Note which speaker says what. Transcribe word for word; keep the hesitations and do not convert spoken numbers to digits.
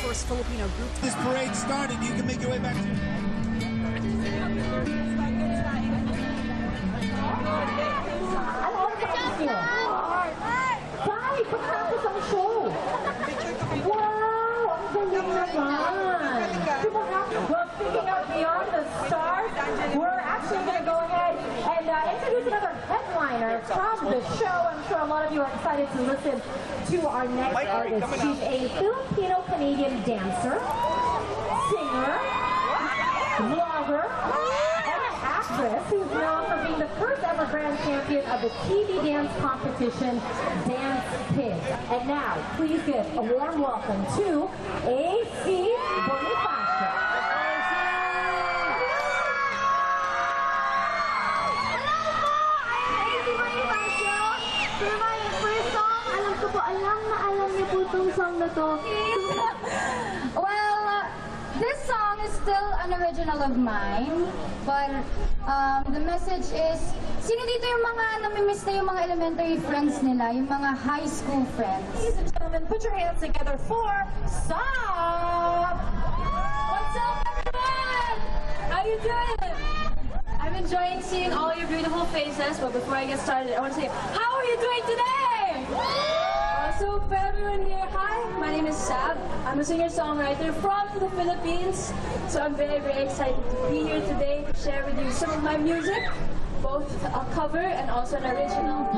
Speaker 1: first Filipino group.
Speaker 2: This parade started. You can make your way back to...
Speaker 3: Bye! Pagkatapos ang show! Wow! Ang galing naman! Well, speaking of Beyond the Stars, we're actually going to go ahead and uh, introduce another headliner from the show. I'm sure a lot of you are excited to listen to our next artist. She's a Filipino-Canadian dancer, singer, vlogger, and an actress who's known for being the first ever grand champion of the T V dance competition, Dance Pig. And now, please give a warm welcome to A C Bonifacio.
Speaker 4: For my first song, alam ko po, alam na alam niyo po itong song na to. Well, uh, this song is still an original of mine, but um, the message is, sino dito yung mga namimiss na yung mga elementary friends nila, yung mga high school friends?
Speaker 3: Ladies and gentlemen, put your hands together for Sab!
Speaker 4: What's up, everyone? How you doing? I'm enjoying seeing all your beautiful faces, but before I get started, I want to say, how are you doing today? Also, for everyone here, hi, my name is Sab. I'm a singer-songwriter from the Philippines, so I'm very, very excited to be here today to share with you some of my music, both a cover and also an original.